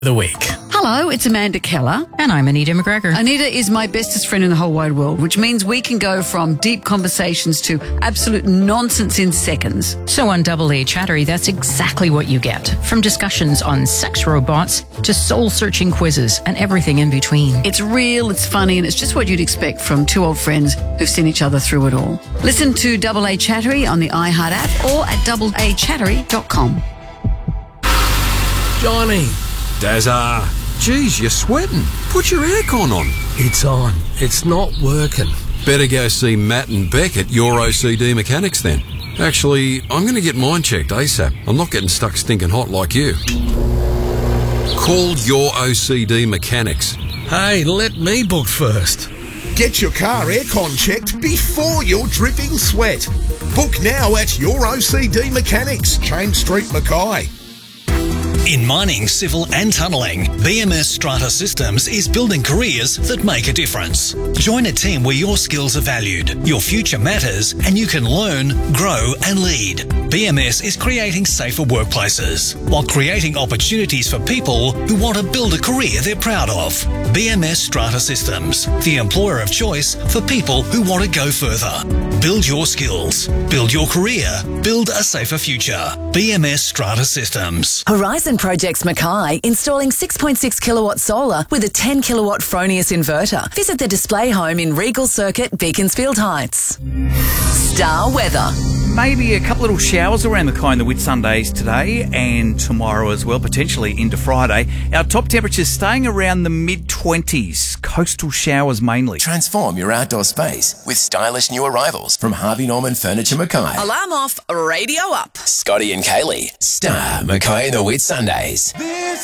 The week. Hello, it's Amanda Keller. And I'm Anita McGregor. Anita is my bestest friend in the whole wide world, which means we can go from deep conversations to absolute nonsense in seconds. So on Double A Chattery, that's exactly what you get. From discussions on sex robots to soul-searching quizzes and everything in between. It's real, it's funny, and it's just what you'd expect from two old friends who've seen each other through it all. Listen to Double A Chattery on the iHeart app or at doubleachattery.com. Johnny. Dazza, geez, you're sweating. Put your aircon on. It's on. It's not working. Better go see Matt and Beck at Your OCD Mechanics then. Actually, I'm going to get mine checked ASAP. I'm not getting stuck stinking hot like you. Call Your OCD Mechanics. Hey, let me book first. Get your car aircon checked before you're dripping sweat. Book now at Your OCD Mechanics, Chain Street, Mackay. In mining, civil and tunnelling, BMS Strata Systems is building careers that make a difference. Join a team where your skills are valued, your future matters, and you can learn, grow and lead. BMS is creating safer workplaces while creating opportunities for people who want to build a career they're proud of. BMS Strata Systems, the employer of choice for people who want to go further. Build your skills, build your career, build a safer future. BMS Strata Systems. Horizon Projects Mackay, installing 6.6 kilowatt solar with a 10 kilowatt Fronius inverter. Visit the display home in Regal Circuit, Beaconsfield Heights. Star weather. Maybe a couple little showers around Mackay in the Whitsundays today and tomorrow as well, potentially into Friday. Our top temperatures staying around the mid-20s. Coastal showers mainly. Transform your outdoor space with stylish new arrivals from Harvey Norman Furniture Mackay. Alarm off, radio up. Scotty and Kaylee, Star Mackay in the Whitsundays.